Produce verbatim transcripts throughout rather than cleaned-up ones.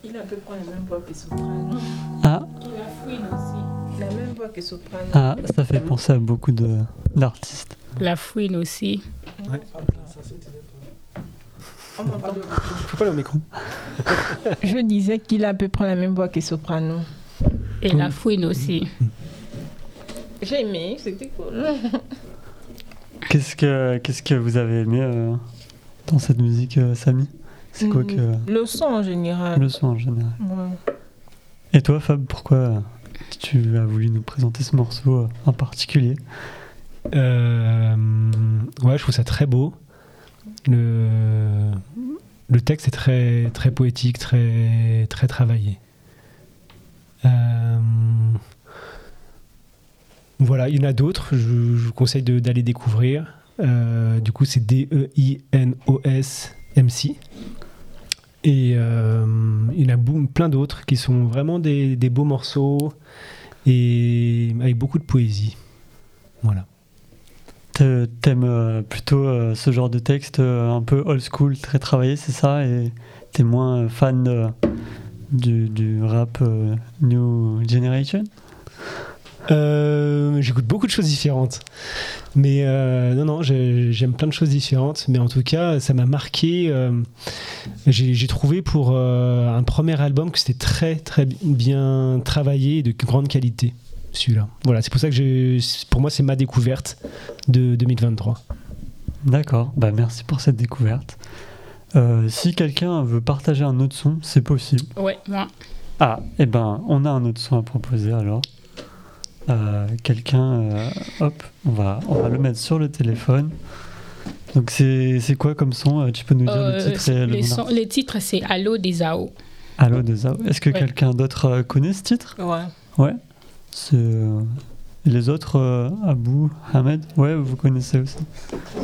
Il a à peu près la même voix que Soprano. Ah. Il a Fouine aussi. La même voix que Soprano. Ah, ça fait penser à beaucoup de, d'artistes. La Fouine aussi. Ouais. On m'entend. Faut pas le micro. Je disais qu'il a à peu près la même voix que Soprano. Et la Fouine aussi. J'ai aimé, c'était cool. Qu'est-ce que, qu'est-ce que vous avez aimé euh, dans cette musique, euh, Samy ? C'est quoi que... Le son en général. Le son en général. Ouais. Et toi, Fab, pourquoi tu as voulu nous présenter ce morceau euh, en particulier ? euh, Ouais, je trouve ça très beau. Le, le texte est très, très poétique, très, très travaillé. Euh, voilà, il y en a d'autres, je, je vous conseille de, d'aller découvrir. Euh, du coup, c'est D E I N O S M C. Et euh, il y en a boum, plein d'autres qui sont vraiment des, des beaux morceaux et avec beaucoup de poésie. Voilà. T'aimes euh, plutôt euh, ce genre de texte euh, un peu old school, très travaillé, c'est ça ? Et t'es moins fan de, du, du rap euh, New Generation ? Euh, j'écoute beaucoup de choses différentes, mais euh, non non j'ai, j'aime plein de choses différentes, mais en tout cas ça m'a marqué. euh, j'ai, j'ai trouvé pour euh, un premier album que c'était très très bien travaillé et de grande qualité, celui-là. Voilà, c'est pour ça que j'ai, pour moi c'est ma découverte de deux mille vingt-trois. D'accord, bah merci pour cette découverte. Euh, si quelqu'un veut partager un autre son, c'est possible. Ouais, moi. Ah, et eh ben on a un autre son à proposer alors. Euh, quelqu'un, euh, hop, on va, on va le mettre sur le téléphone. Donc c'est, c'est quoi comme son ? Tu peux nous dire Euh, le titre et le les, nom sons, les titres, c'est Allo des Zao. Allo de Zao. Est-ce que Ouais. quelqu'un d'autre euh, connaît ce titre ? Ouais. Ouais. C'est, euh, et les autres, euh, Abou, Ahmed ? Ouais, vous connaissez aussi ? Non ?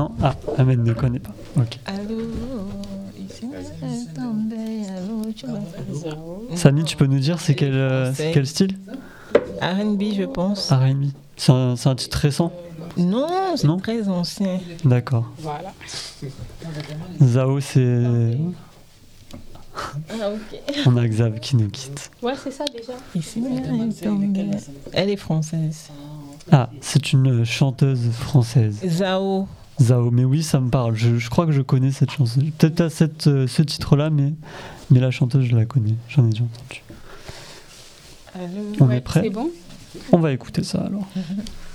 Ah, Ahmed ne connaît pas. Ok. Allô, ici, attendez, allô, tu vas faire Zao. Samy, tu peux nous dire c'est quel, euh, c'est quel style ? R and B, je pense. R and B. C'est un, c'est un titre récent ? Non, c'est Non très ancien. D'accord. Voilà. Zao, c'est... Ah, ok. On a Xav qui nous quitte. Ouais, c'est ça déjà. Ici, attendez. Elle est française. Ah, c'est une chanteuse française. Zao. Zao, mais oui, ça me parle. Je, je crois que je connais cette chanson. Peut-être à cette, euh, ce titre-là, mais, mais la chanteuse, je la connais. J'en ai déjà entendu. Allô. On Ouais, est prêt ? C'est bon ? On va écouter ça alors.